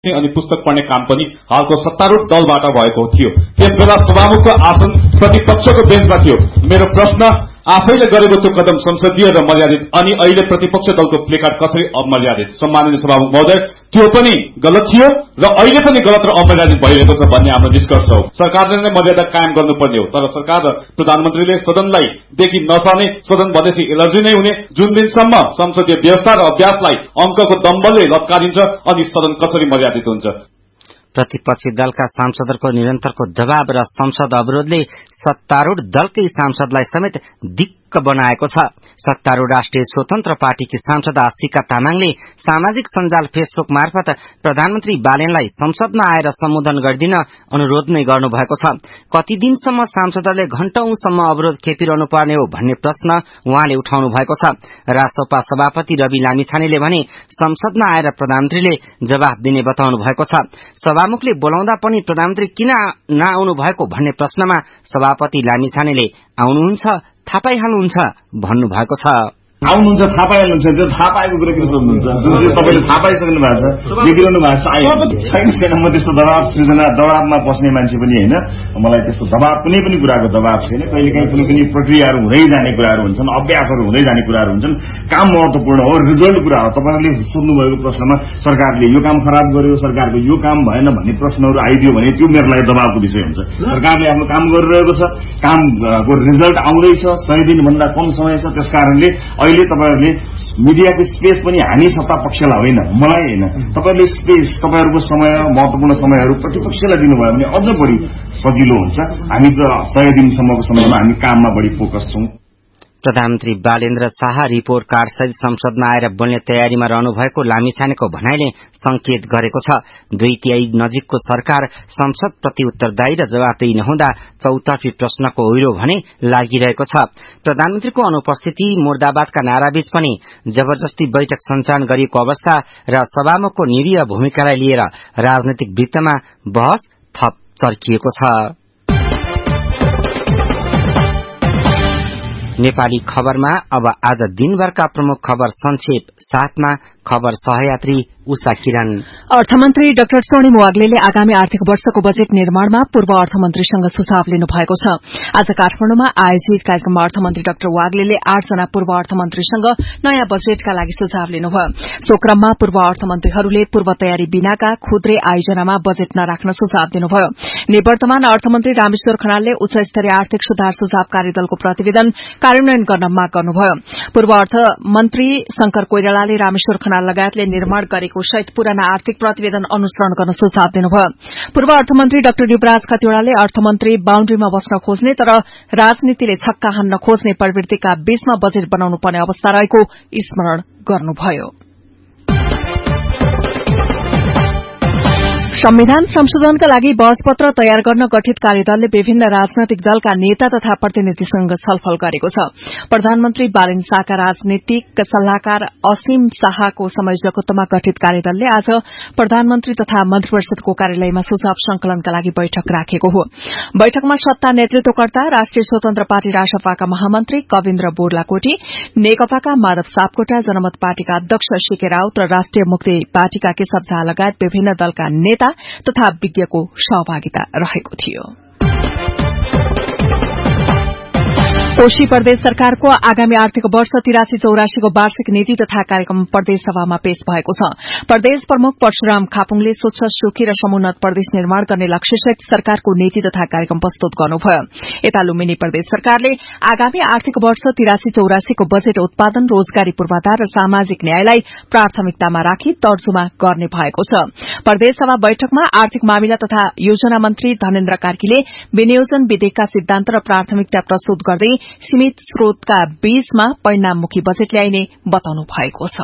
अनि पुस्तक पढ्ने काम पनि हालको सत्तारूढ दलबाट भएको थियो। त्यसबेला सभामुखको आसन प्रतिपक्षको बेन्चमा थियो। मेरो प्रश्न, आफैले गरेको त्यो कदम संसदीय र मर्यादित अनि अहिले प्रतिपक्ष दलको प्लेकार्ड कसरी अमर्यादित? सम्माननीय सभामुख महोदय, त्यो पनि गलत थियो र अहिले पनि गलत र अमर्यादित भइरहेको छ भन्ने हाम्रो निष्कर्ष हो। सरकारले नै मर्यादा कायम गर्नुपर्ने हो, तर सरकार र प्रधानमन्त्रीले सदनलाई देखि नसर्ने, सदन भनेपछि एलर्जी नै हुने, जुन दिनसम्म संसदीय व्यवस्था र अभ्यासलाई अंकको दम्बलले लत्कारिन्छ अनि सदन कसरी मर्यादित हुन्छ? प्रतिपक्षी दलका सांसदहरूको निरन्तरको दबाव र संसद अवरोधले सत्तारूढ दलकै सांसदलाई समेत दिक्क बनाएको छ। सत्तारूढ राष्ट्रिय स्वतन्त्र पार्टीकी सांसद आशिका तामाङले सामाजिक सञ्जाल फेसबुक मार्फत प्रधानमन्त्री बालेनलाई संसदमा आएर सम्बोधन गरिदिन अनुरोध नै गर्नुभएको छ। कति दिनसम्म सांसदहरूले घण्टौंसम्म अवरोध खेपिरहनु पर्ने हो भन्ने प्रश्न उहाँले उठाउनु भएको छ। रासोपा सभापति रवि लामिछानेले भने संसदमा आएर प्रधानमन्त्रीले जवाफ दिने बताउनु भएको छ। सभामुखले बोलाउँदा पनि प्रधानमन्त्री किन नआउनु भएको भन्ने प्रश्नमा सभापति लामिछानेले आउनुहुन्छ, थाहा पाइहाल्नुहुन्छ भन्नुभएको छ। आउनुहुन्छ, थाहा पाइहाल्नुहुन्छ, त्यो थाहा पाएको कुरो किन सोध्नुहुन्छ? जुन चाहिँ तपाईँले थाहा पाइसक्नु भएको छ, देखिरहनु भएको छैन। म त्यस्तो दबाव सृजना, दबावमा बस्ने मान्छे पनि होइन। मलाई त्यस्तो दबाव कुनै पनि कुराको दबाव छैन। कहिलेकाहीँ कुनै पनि प्रक्रियाहरू हुँदै जाने कुराहरू हुन्छन्, अभ्यासहरू हुँदै जाने कुराहरू हुन्छन्। काम महत्वपूर्ण हो, रिजल्ट कुरा हो। तपाईँहरूले सोध्नुभएको प्रश्नमा सरकारले यो काम खराब गर्यो, सरकारको यो काम भएन भन्ने प्रश्नहरू आइदियो भने त्यो मेरो लागि दबावको विषय हुन्छ। सरकारले आफ्नो काम गरिरहेको छ, कामको रिजल्ट आउँदैछ, 100 दिनभन्दा कम समय छ। त्यसकारणले अहिले तपाईहरुले मिडियाको स्पेस पनि हामी सत्ता पक्षलाई होइन, मलाई होइन, तपाईहरुले स्पेस, तपाईहरुको समय, महत्वपूर्ण समयहरू प्रतिपक्षलाई दिनुभयो भने अझ बढी सजिलो हुन्छ। हामी त 100 दिनसम्मको समयमा हामी काममा बढी फोकस छौं। प्रधानमन्त्री बालेन्द्र शाह रिपोर्ट कार्डसहित संसदमा आएर बोल्ने तयारीमा रहनु भएको लामिछानेको भनाइले संकेत गरेको छ। 2/3 नजिकको सरकार संसदप्रति उत्तरदायी र जवाफदेही नहुँदा चौतर्फी प्रश्नको ओइरो भने लागिरहेको छ। प्रधानमन्त्रीको अनुपस्थिति, मुर्दाबादका नाराबीच पनि जबरजस्ती बैठक सञ्चालन गरिएको अवस्था र सभामुखको निरीह भूमिकालाई लिएर राजनैतिक वृत्तमा बहस थप चर्किएको छ। नेपाली खबरमा अब आज दिनभरका प्रमुख खबर संक्षेप साथमा खबर सहयात्री उषा किरण। अर्थमन्त्री डाक्टर सोनिम वाग्लेले आगामी आर्थिक वर्षको बजेट निर्माणमा पूर्व अर्थमन्त्रीसँग सुझाव लिनु भएको छ। आज काठमाडौँमा आयोजित कार्यक्रममा अर्थमन्त्री डाक्टर वाग्लेले 8 जना पूर्व अर्थमन्त्रीसँग नयाँ बजेटका लागि सुझाव लिनुभयो। सो क्रममा पूर्व अर्थमन्त्रीहरूले पूर्व तयारी बिनाका खुद्रे आयोजनामा बजेट नराख्न सुझाव दिनुभयो। निवर्तमान अर्थमन्त्री रामेश्वर खनालले उच्च स्तरीय आर्थिक सुधार सुझाव कार्यदलको प्रतिवेदन कार्यान्वयन गर्न माग गर्नुभयो। पूर्व अर्थमन्त्री शंकर कोइरालाले रामेश्वर खनाल लगायतले निर्माण गरेको सहित पुराना आर्थिक प्रतिवेदन अनुसरण गर्न सुझाव दिनुभयो। पूर्व अर्थमन्त्री डाक्टर युवराज खतिवड़ाले अर्थमन्त्री बााउण्ड्रीमा बस्न खोज्ने तर राजनीतिले छक्का हान्न खोज्ने प्रवृत्तिका बीचमा बजेट बनाउनु पर्ने अवस्था रहेको स्मरण गर्नुभयो। संविधान संशोधनका लागि बहसपत्र तयार गर्न गठित कार्यदलले विभिन्न राजनैतिक दलका नेता तथा प्रतिनिधिसँग छलफल गरेको छ। प्रधानमन्त्री बालेन शाहका राजनीतिक सल्लाहकार असीम शाहको संयोजकत्वमा गठित कार्यदलले आज प्रधानमन्त्री तथा मन्त्रिपरिषदको कार्यालयमा सुझाव संकलनका लागि बैठक राखेको हो। बैठकमा सत्ता नेतृत्वकर्ता राष्ट्रिय स्वतन्त्र पार्टी रासपाका महामन्त्री कविन्द्र बोर्लाकोटी, नेकपाका माधव सापकोटा, जनमत पार्टीका अध्यक्ष सीके राउत र राष्ट्रिय मुक्ति पार्टीका केशव झा लगायत विभिन्न दलका नेता तथा विज्ञको सहभागिता रहेको थियो। कोशी प्रदेश सरकारको आगामी आर्थिक वर्ष 83-84 को वार्षिक नीति तथा कार्यक्रम प्रदेश सभामा पेश भएको छ। प्रदेश प्रमुख परशुराम खापुङले स्वच्छ, सुखी र समुन्नत प्रदेश निर्माण गर्ने लक्ष्यसहित सरकारको नीति तथा कार्यक्रम प्रस्तुत गर्नुभयो। यता लुम्बिनी प्रदेश सरकारले आगामी आर्थिक वर्ष 83-84 को बजेट उत्पादन, रोजगारी पूर्वाधार र सामाजिक न्यायलाई प्राथमिकतामा राखी तर्जुमा गर्ने भएको छ। प्रदेश सभा बैठकमा आर्थिक मामिला तथा योजना मन्त्री धनेन्द्र कार्कीले विनियोजन विधेयकका सिद्धान्त र प्राथमिकता प्रस्तुत गर्दै सीमित स्रोतका बीचमा परिणाममुखी बजेट ल्याइने बताउनु भएको छ।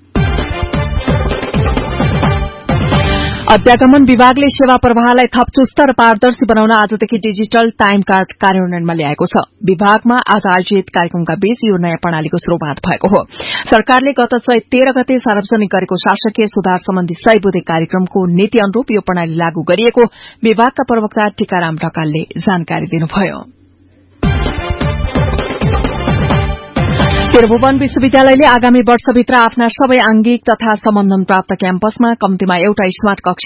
अध्यागमन विभागले सेवा प्रवाहलाई थप चुस्त र पारदर्शी बनाउन आजदेखि डिजिटल टाइम कार्ड कार्यान्वयनमा ल्याएको छ। विभागमा आज आयोजित कार्यक्रमका बीच यो नयाँ प्रणालीको शुरूआत भएको हो। सरकारले गत 13 गते सार्वजनिक गरेको शासकीय सुधार सम्बन्धी 100 बुँदे कार्यक्रमको नीति अनुरूप यो प्रणाली लागू गरिएको विभागका प्रवक्ता टीकाराम ढकालले जानकारी दिनुभयो। त्रिभुवन विश्वविद्यालयले आगामी वर्षभित्र आफ्ना सबै आंगिक तथा सम्बन्धन प्राप्त क्याम्पसमा कम्तीमा एउटा स्मार्ट कक्ष